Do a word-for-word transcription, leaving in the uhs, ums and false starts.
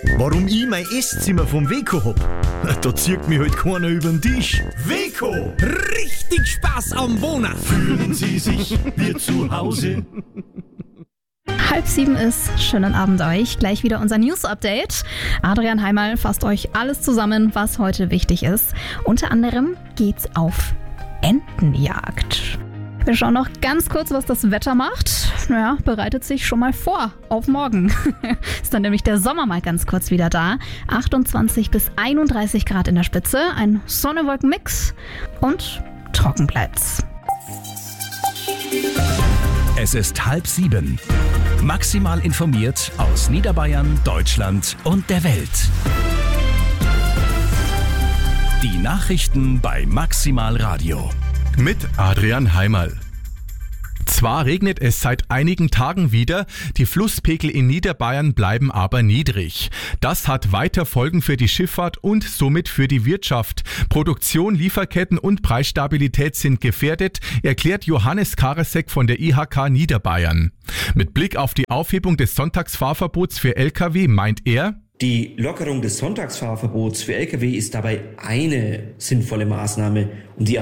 Warum ich mein Esszimmer vom Weco hab? Da zieht mich halt keiner über den Tisch. Weco! Richtig Spaß am Wohnen. Fühlen Sie sich wie zu Hause? Halb sieben ist. Schönen Abend euch. Gleich wieder unser News-Update. Adrian Heimal fasst euch alles zusammen, was heute wichtig ist. Unter anderem geht's auf Entenjagd. Wir schauen noch ganz kurz, was das Wetter macht. Naja, bereitet sich schon mal vor auf morgen. Ist dann nämlich der Sommer mal ganz kurz wieder da. achtundzwanzig bis einunddreißig Grad in der Spitze, ein Sonne-Wolken-Mix und trocken bleibt's. Es ist halb sieben. Maximal informiert aus Niederbayern, Deutschland und der Welt. Die Nachrichten bei Maximal Radio. Mit Adrian Heimal. Zwar regnet es seit einigen Tagen wieder, die Flusspegel in Niederbayern bleiben aber niedrig. Das hat weiter Folgen für die Schifffahrt und somit für die Wirtschaft. Produktion, Lieferketten und Preisstabilität sind gefährdet, erklärt Johannes Karasek von der I H K Niederbayern. Mit Blick auf die Aufhebung des Sonntagsfahrverbots für L K W meint er: Die Lockerung des Sonntagsfahrverbots für L K W ist dabei eine sinnvolle Maßnahme, um die